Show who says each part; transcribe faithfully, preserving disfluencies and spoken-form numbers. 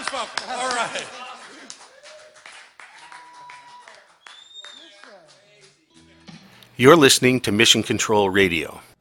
Speaker 1: unspoken. All right.
Speaker 2: You're listening to Mission Control Radio.